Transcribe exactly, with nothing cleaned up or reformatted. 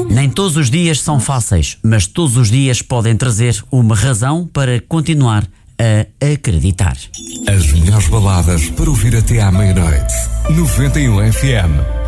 Nem todos os dias são fáceis, mas todos os dias podem trazer uma razão para continuar a acreditar. As melhores baladas para ouvir até à meia-noite. noventa e um F M.